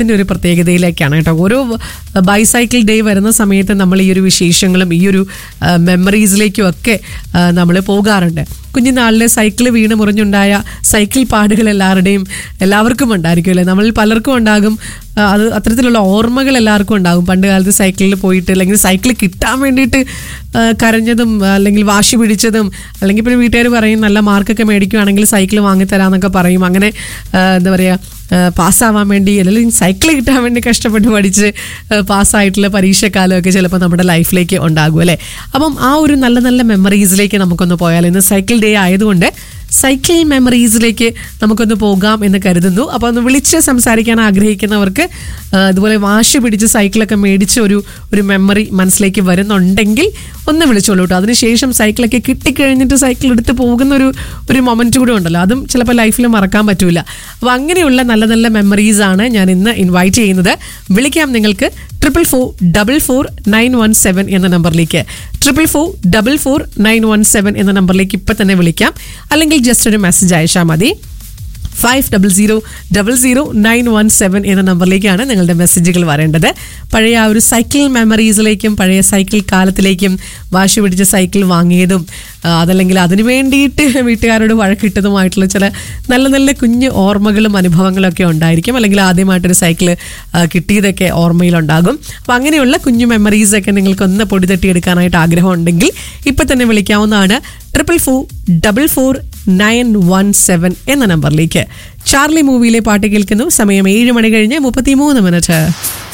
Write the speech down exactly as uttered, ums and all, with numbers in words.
ഒരു പ്രത്യേകതയിലേക്കാണ് കേട്ടോ. ഓരോ ബൈസൈക്കിൾ ഡേ വരുന്ന സമയത്ത് നമ്മൾ ഈ ഒരു വിശേഷങ്ങളും ഈ ഒരു മെമ്മറീസിലേക്കും ഒക്കെ നമ്മൾ പോകാറുണ്ട്. കുഞ്ഞുനാളിൽ സൈക്കിൾ വീണ് മുറിഞ്ഞുണ്ടായ സൈക്കിൾ പാടുകൾ എല്ലാവരുടെയും എല്ലാവർക്കും ഉണ്ടായിരിക്കും അല്ലേ. നമ്മളിൽ പലർക്കും ഉണ്ടാകും. അത് അത്തരത്തിലുള്ള ഓർമ്മകൾ എല്ലാവർക്കും ഉണ്ടാകും. പണ്ട് കാലത്ത് സൈക്കിളിൽ പോയിട്ട് അല്ലെങ്കിൽ സൈക്കിൾ കിട്ടാൻ വേണ്ടിയിട്ട് കരഞ്ഞതും അല്ലെങ്കിൽ വാശി പിടിച്ചതും, അല്ലെങ്കിൽ പിന്നെ വീട്ടുകാർ പറയും നല്ല മാർക്കൊക്കെ മേടിക്കുകയാണെങ്കിൽ സൈക്കിൾ വാങ്ങിത്തരാന്നൊക്കെ പറയും. അങ്ങനെ എന്താ പറയുക, പാസ്സാവാൻ വേണ്ടി അല്ലെങ്കിൽ സൈക്കിൾ കിട്ടാൻ വേണ്ടി കഷ്ടപ്പെട്ട് പഠിച്ച് പാസ്സായിട്ടുള്ള പരീക്ഷക്കാലമൊക്കെ ചിലപ്പോൾ നമ്മുടെ ലൈഫിലേക്ക് ഉണ്ടാകും അല്ലേ. അപ്പം ആ ഒരു നല്ല നല്ല മെമ്മറീസിലേക്ക് നമുക്കൊന്ന് പോയാൽ, ഇന്ന് സൈക്കിൾ ഡേ ആയതുകൊണ്ട് സൈക്കിൾ മെമ്മറീസിലേക്ക് നമുക്കൊന്ന് പോകാം എന്ന് കരുതുന്നു. അപ്പോൾ ഒന്ന് വിളിച്ച് സംസാരിക്കാൻ ആഗ്രഹിക്കുന്നവർക്ക് ഇതുപോലെ വാശി പിടിച്ച് സൈക്കിളൊക്കെ മേടിച്ച് ഒരു ഒരു മെമ്മറി മനസ്സിലേക്ക് വരുന്നുണ്ടെങ്കിൽ ഒന്ന് വിളിച്ചോളൂ കേട്ടോ. അതിനുശേഷം സൈക്കിളൊക്കെ കിട്ടിക്കഴിഞ്ഞിട്ട് സൈക്കിൾ എടുത്ത് പോകുന്ന ഒരു ഒരു മൊമെൻറ്റ് കൂടെ ഉണ്ടല്ലോ, അതും ചിലപ്പോൾ ലൈഫിൽ മറക്കാൻ പറ്റൂല. അപ്പോൾ അങ്ങനെയുള്ള നല്ല നല്ല മെമ്മറീസാണ് ഞാൻ ഇന്ന് ഇൻവൈറ്റ് ചെയ്യുന്നത്. വിളിക്കാം നിങ്ങൾക്ക് triple four double four nine one seven എന്ന നമ്പറിലേക്ക്, triple four double four nine one seven എന്ന നമ്പറിലേക്ക് ഇപ്പം തന്നെ വിളിക്കാം. അല്ലെങ്കിൽ ജസ്റ്റ് ഒരു മെസ്സേജ് അയച്ചാൽ മതി. Five double zero double zero nine one seven എന്ന നമ്പറിലേക്കാണ് നിങ്ങളുടെ മെസ്സേജുകൾ വരേണ്ടത്. പഴയ ആ ഒരു സൈക്കിൾ മെമ്മറീസിലേക്കും പഴയ സൈക്കിൾ കാലത്തിലേക്കും, വാശി പിടിച്ച സൈക്കിൾ വാങ്ങിയതും അതല്ലെങ്കിൽ അതിനു വേണ്ടിയിട്ട് വീട്ടുകാരോട് വഴക്കിട്ടതുമായിട്ടുള്ള ചില നല്ല നല്ല കുഞ്ഞ് ഓർമ്മകളും അനുഭവങ്ങളൊക്കെ ഉണ്ടായിരിക്കും. അല്ലെങ്കിൽ ആദ്യമായിട്ടൊരു സൈക്കിൾ കിട്ടിയതൊക്കെ ഓർമ്മയിലുണ്ടാകും. അപ്പോൾ അങ്ങനെയുള്ള കുഞ്ഞു മെമ്മറീസൊക്കെ നിങ്ങൾക്കൊന്ന് പൊടി തട്ടിയെടുക്കാനായിട്ട് ആഗ്രഹമുണ്ടെങ്കിൽ ഇപ്പം തന്നെ വിളിക്കാവുന്നതാണ്. Triple four double four nine one seven എന്ന നമ്പറിലേക്ക്. ചാർലി മൂവിയിലെ പാട്ട് കേൾക്കുന്നു. സമയം ഏഴ് മണി കഴിഞ്ഞ് മുപ്പത്തി മൂന്ന് മിനിറ്റ്.